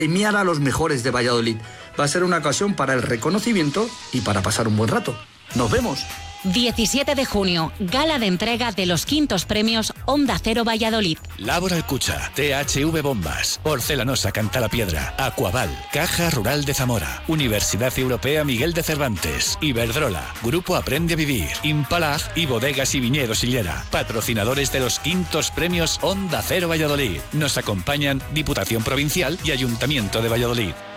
Premiar a los mejores de Valladolid. Va a ser una ocasión para el reconocimiento y para pasar un buen rato. ¡Nos vemos! 17 de junio, gala de entrega de los 5º premios Onda Cero Valladolid. Laboral Cucha, THV Bombas, Porcelanosa Cantalapiedra, Aquaval, Caja Rural de Zamora, Universidad Europea Miguel de Cervantes, Iberdrola, Grupo Aprende a Vivir, Impalag y Bodegas y Viñedos Sillera, patrocinadores de los 5º premios Onda Cero Valladolid. Nos acompañan Diputación Provincial y Ayuntamiento de Valladolid.